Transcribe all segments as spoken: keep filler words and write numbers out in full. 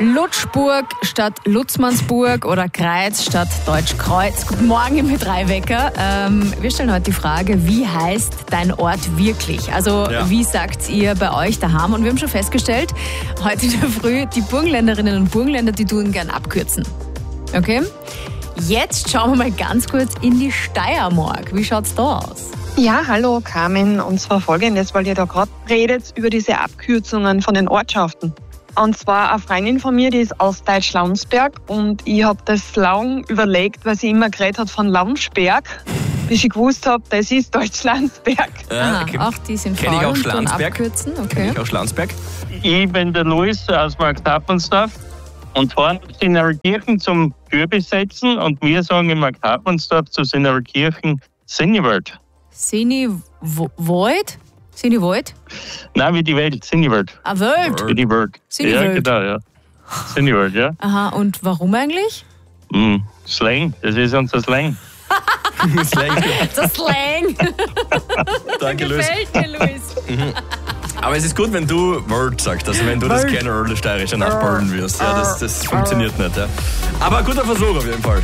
Lutschburg statt Lutzmannsburg oder Kreuz statt Deutschkreuz. Guten Morgen im drei Wecker. Ähm, wir stellen heute die Frage, wie heißt dein Ort wirklich? Also Ja. wie sagt ihr bei euch daheim? Und wir haben schon festgestellt, heute in der Früh, die Burgenländerinnen und Burgenländer, die tun gern abkürzen. Okay? Jetzt schauen wir mal ganz kurz in die Steiermark. Wie schaut's da aus? Ja, hallo Carmen. Und zwar folgendes, weil ihr da gerade redet über diese Abkürzungen von den Ortschaften. Und zwar eine Freundin von mir, die ist aus Deutsch-Launsberg und ich habe das lang überlegt, weil sie immer geredet hat von Launsberg, bis ich gewusst habe, das ist Deutsch-Landsberg. Aha, okay. auch die sind Kenn ich faul auch und tun Schlansberg. abkürzen. Kenn Okay. ich auch Schlansberg. Ich bin der Luis aus Markthauptensdorf und fahre nach Sinnerkirchen zum Kürbis-Setzen und wir sagen in Markthaupensdorf zu Sinnerkirchen Sinniwald. Sini Wo- Void? Sini Void? Nein, wie die Welt, Sinniwald. Ah, Welt. Wie die Welt. Sinniwald. Ja, genau, ja. Sinniwald, ja. Aha, und warum eigentlich? Mm, Slang, das ist unser Slang. Slang. Der Slang. Danke, Luis. Gefällt mir, Luis. Aber es ist gut, wenn du Word sagst, also wenn du das Word. generelle Steirische nachballen wirst. Ja, das, das funktioniert nicht. Ja. Aber ein guter Versuch auf jeden Fall.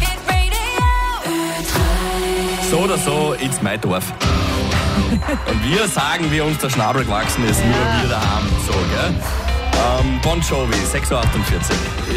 So oder so, it's my Dorf. Und wir sagen, wie uns der Schnabel gewachsen ist, nur wir daheim. So, gell? Ähm, Bon Jovi, sechs Uhr achtundvierzig.